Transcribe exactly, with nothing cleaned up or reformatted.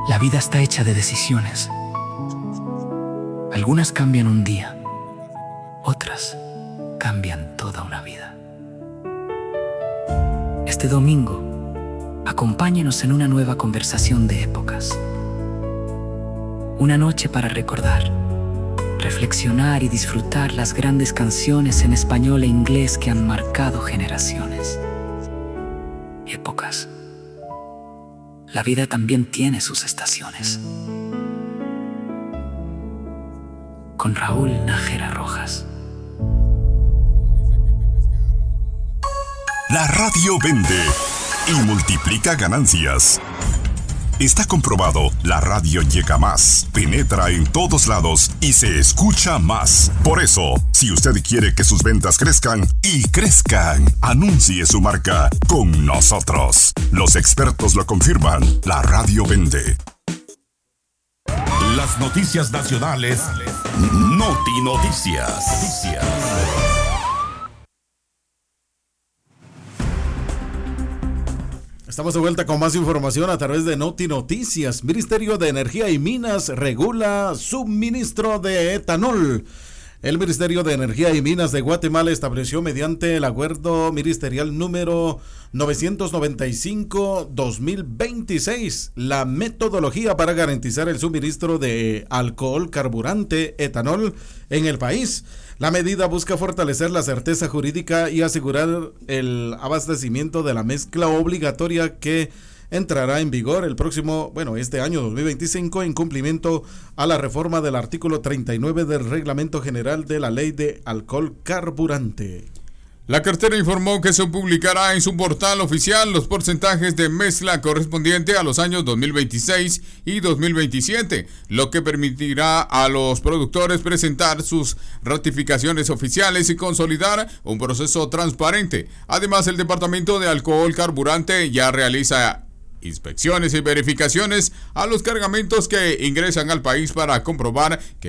La vida está hecha de decisiones. Algunas cambian un día, otras cambian toda una vida. Este domingo, acompáñenos en una nueva conversación de épocas. Una noche para recordar, reflexionar y disfrutar las grandes canciones en español e inglés que han marcado generaciones. Épocas. La vida también tiene sus estaciones. Con Raúl Nájera Rojas. La radio vende y multiplica ganancias. Está comprobado, la radio llega más, penetra en todos lados y se escucha más. Por eso, si usted quiere que sus ventas crezcan y crezcan, anuncie su marca con nosotros. Los expertos lo confirman, la radio vende. Las noticias nacionales, Noti Noticias. Noticias. Estamos de vuelta con más información a través de Noti Noticias. Ministerio de Energía y Minas regula suministro de etanol. El Ministerio de Energía y Minas de Guatemala estableció mediante el acuerdo ministerial número novecientos noventa y cinco guión dos mil veintiséis la metodología para garantizar el suministro de alcohol, carburante, etanol en el país. La medida busca fortalecer la certeza jurídica y asegurar el abastecimiento de la mezcla obligatoria que entrará en vigor el próximo, bueno, este año dos mil veinticinco en cumplimiento a la reforma del artículo treinta y nueve del Reglamento General de la Ley de Alcohol Carburante. La cartera informó que se publicará en su portal oficial los porcentajes de mezcla correspondiente a los años dos mil veintiséis y dos mil veintisiete, lo que permitirá a los productores presentar sus ratificaciones oficiales y consolidar un proceso transparente. Además, el Departamento de Alcohol Carburante ya realiza inspecciones y verificaciones a los cargamentos que ingresan al país para comprobar que